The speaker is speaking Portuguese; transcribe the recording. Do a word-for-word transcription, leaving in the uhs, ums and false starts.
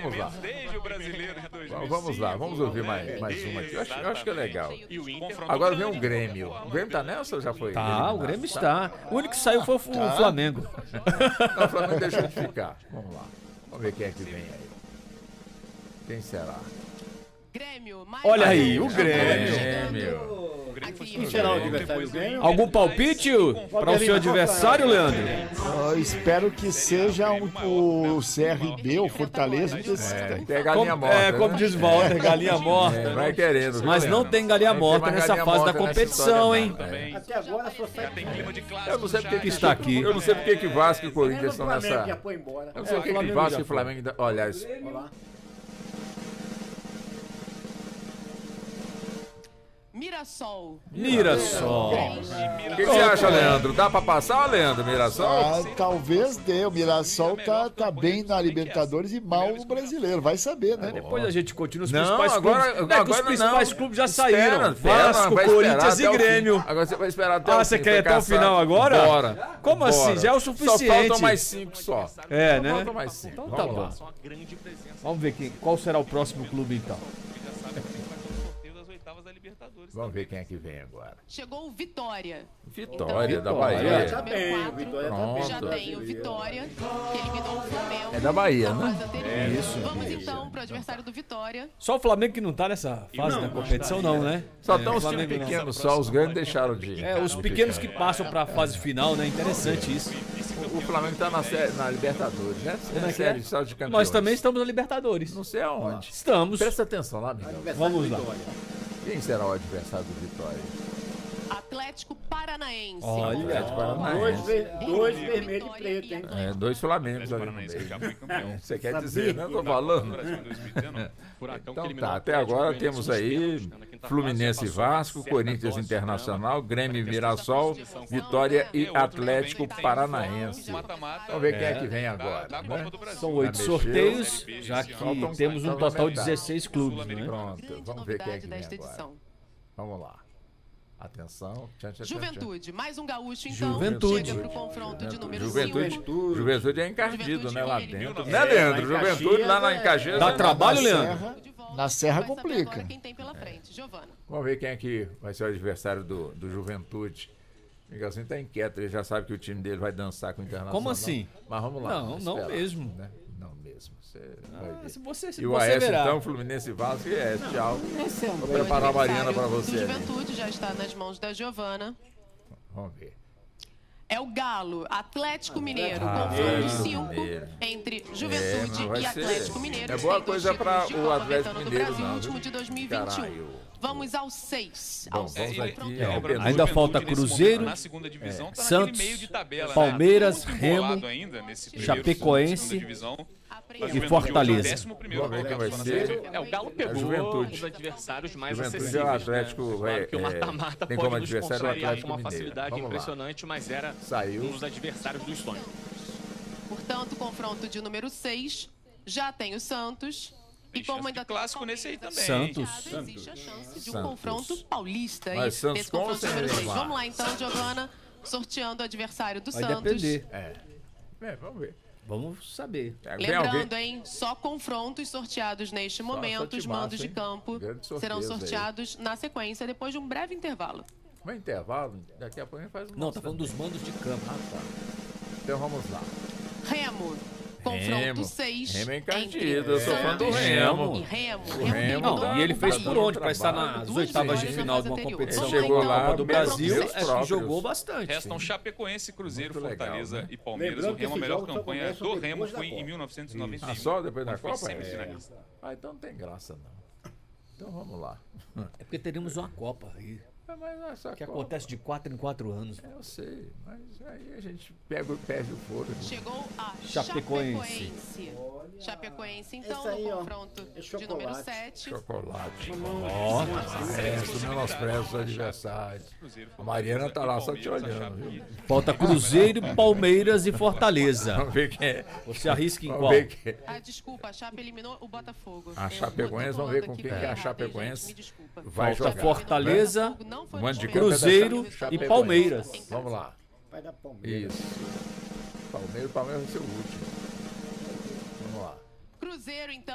vamos lá. Desde o brasileiro de dois mil e cinco. Vamos lá, vamos ouvir mais, mais uma aqui. Eu acho, eu acho que é legal. Agora vem um Grêmio. O Grêmio tá nessa ou já foi? Tá, eliminado? o Grêmio está. O único que saiu foi o Tá. Flamengo. Não, o Flamengo deixou de ficar. Vamos lá. Vamos ver quem é que vem aí. Quem será? Grêmio, mais Olha um aí, o jogo Grêmio. Grêmio. Aqui, Quem será o adversário do Grêmio? Algum palpite para o seu adversário, Leandro? Eu espero que seja um, o C R B, o Fortaleza. É, tem a galinha Como, morta. é, como né? diz Walter, galinha morta. É, vai querendo. Mas viu, não Leandro? tem galinha Não morta tem mais nessa galinha fase da morta nessa competição, hein? história, não. É. Até agora só sai Tem clima de clássico. Eu não sei porque que está aqui. Eu não sei porque que Vasco e o Corinthians estão Flamengo nessa. já foi embora. Eu não sei É, porque que Flamengo Vasco já e Flamengo ainda. Olha, isso- Olha lá. Mirassol. Mirassol. o que, que você acha, Leandro? Dá pra passar, Leandro, Mirassol? Ah, talvez dê. O Mirassol tá, tá bem na Libertadores e mal no Brasileiro. Vai saber, né? Depois a gente continua os Não, principais agora- clubes. É que agora os principais não. clubes já Espera, saíram. espera, Vasco, vai Corinthians esperar e até o Grêmio. fim. Agora você vai esperar até Ah, o você fim quer ir pra até o caçar. final agora? Bora. Como Bora. assim? Já é o Só suficiente. faltam mais cinco só. É, Só né? faltam mais cinco. Então Vamos tá lá. bom. Uma grande presença. Vamos ver quem, qual será o próximo clube então. Já sabe que vai ter o sorteio das oitavas da Libertadores. Vamos ver quem é que vem agora. Chegou o Vitória. Vitória da Vitória. Bahia. Tá bem, o Vitória tá bem. Já tem o Vitória, que eliminou o Flamengo. É da Bahia, na né? fase anterior. É isso. Vamos então pro adversário do Vitória. Só o Flamengo que não tá nessa fase da competição, não, né? Só É, estão os times Flamengo não. pequenos só, os grandes deixaram de ir. É, os pequenos que passam pra fase final, né? Interessante isso. O Flamengo tá na, sé- na Libertadores, né? Como Na é que é? série de saldo de campeões. Nós também estamos na Libertadores. Não sei aonde. Estamos. Presta atenção lá, Miguel. Adversário Vamos do lá. Vitória. Quem será o adversário do Vitória? Atlético Paranaense. Olha, Dois, ver- dois vermelhos e preto, hein? É, dois Flamengos ali no Paranaense meio. já foi campeão. Você quer Sabia. dizer, né? Eu tô falando. Brasil em dois mil e dezenove. Furacão que Então eliminou tá, o até Atlético agora Goianiense temos nos aí pênaltis, né? Na quinta Fluminense e fase, já Vasco, passou Corinthians uma Internacional, Grêmio e Essa Mirassol, discussão. Vitória e É, outro Atlético também tem Paranaense. mata-mata Vamos ver quem é É. que vem da- agora. da né? Copa do Brasil. São oito Já mexeu. sorteios, já que Faltam- temos um faltam total de metade. dezesseis clubes, né? Pronto, Grande vamos ver quem é novidade que vem desta agora. edição. Vamos lá. Atenção. Tchan, tchan, tchan, tchan. Juventude, mais um gaúcho então. Juventude. Chega pro confronto de número Juventude, cinco. Juventude é encardido, né, lá Juventude dentro. que Né, É, Leandro? lá em Juventude lá na Caxias, Caxias. Dá né? trabalho, Na Leandro? Serra, De volta. na Serra Vai saber complica. agora quem tem pela frente. Giovana. Vamos ver quem é que vai ser o adversário do, do Juventude. O Miguelzinho tá inquieto, ele já sabe que o time dele vai dançar com o Internacional. Como assim? Mas vamos lá. Não, vamos não esperar, mesmo. né? Não mesmo. Você vai Ah, ver. se você, se E o você Aécio, verá. então, Fluminense e Vasco, e é, tchau. Esse é um Vou O preparar a Mariana adversário pra do você. ali. Juventude já está nas mãos da Giovana. Vamos ver. É o Galo, Atlético Mineiro, Ah, confronto Atlético cinco Mineiro. entre É, Juventude mas vai e ser- Atlético Mineiro. é que boa tem dois coisa pra títulos de o Copa Atlético Vetano do Mineiro, Brasil, não, último viu? de dois mil e vinte e um. Caralho. Vamos aos seis. Bom, Aos seis vamos aqui, confrontos. é, Lembrando que o Ainda Juventude, falta nesse Cruzeiro, momento, na segunda divisão, tá Santos, naquele meio de tabela, Palmeiras, né? Muito Remo, embolado ainda nesse primeiro, Chapecoense segunda divisão. Aprende. A E Juventude Fortaleza. hoje é o décimo primeiro Vamos ver quem colocado vai na ser. Série B. É, o Galo A pegou Juventude. os adversários mais Juventude é acessíveis. o Atlético, né? vai, Claro que o é, mata-mata tem pode como nos adversário o contrariar Atlético com uma Mineiro. facilidade Vamos lá. impressionante, mas era Saiu. um dos adversários dos sonhos. Portanto, confronto de número seis. Já tem o Santos. Tem E como chance ainda de clássico tem o nesse aí Palmeiras também. Santos. fechado, existe a chance de um Santos. confronto paulista aí, Mas Santos nesse com ou confronto sem número seis. Neymar? Vamos lá então, Giovana, sorteando o adversário do Vai Santos. depender. É. É, vamos ver. Vamos saber. É, vem Lembrando, alguém- hein, só confrontos sorteados neste momento, os timaço, mandos de hein? campo Grande serão surpresa aí. sorteados na sequência, depois de um breve intervalo. Um intervalo, daqui a pouco a gente faz um. Não, tá falando dos mandos de campo. Ah, tá. Então vamos lá. Remo, Remo. confronto seis. Remo é encardido, entre eu sou fã do Santos Remo. E Remo. O Remo, Remo terminou tá- Não, e ele fez tá por dando onde para estar trabalho. nas Duas oitavas de vitórias final de uma nas competição anteriores. Ele chegou como a lá, Copa do menos Brasil, seus acho que próprios. jogou bastante. Restam Chapecoense, Cruzeiro, Muito legal, Fortaleza né? e Palmeiras. Lembrando O que Remo, a esses melhor jogos só campanha começam do Remo depois da foi em Copa. mil novecentos e noventa e um. Ah, só depois da quando foi Copa? semifinalista. Ah, então não tem graça não. Então vamos lá. É porque teremos uma Copa aí, É, mas essa que Copa- acontece de quatro em quatro anos. Eu sei, mas aí a gente pega, o- perde o fôlego. Chegou a Chapecoense. Chapecoense. Chapecoense, então, Esse aí, no ó, confronto é de número chocolate. sete. Chocolate. Ó, É, isso menospreza os adversários. A Mariana tá lá só te olhando, viu? falta Cruzeiro, Palmeiras e Fortaleza. Vamos ver quem é. Você arrisca em Vamos qual? ver quem é. Ah, desculpa, a Chape eliminou o Botafogo. A Eu Chapecoense, tô vamos ver pulando com aqui quem pra que é a errar, hein, Chapecoense gente? Me desculpa. vai Falta jogar. Fortaleza, Botafogo não foi Um monte de no campo é da Cruzeiro Chapecoense. e Palmeiras. Em casa. Vamos lá. Vai dar Palmeiras. Isso. Palmeiras, Palmeiras vai ser o último. Vamos lá. Cruzeiro, então.